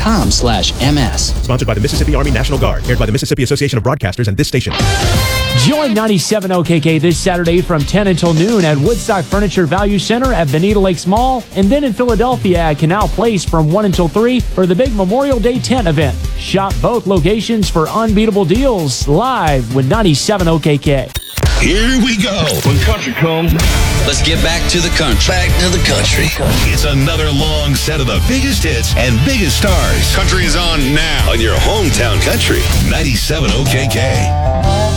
ms. Sponsored by the Mississippi Army National Guard. Aired by the Mississippi Association of Broadcasters and this station. Join 97 OKK this Saturday from 10 until noon at Woodstock Furniture Value Center at Bonita Lakes Mall, and then in Philadelphia at Canal Place from 1 until 3 for the big Memorial Day tent event. Shop both locations for unbeatable deals live with 97 OKK. Here we go. When country comes, let's get back to the country. Back to the country. It's another long set of the biggest hits and biggest stars. Country is on now On your hometown country. 97 OKK.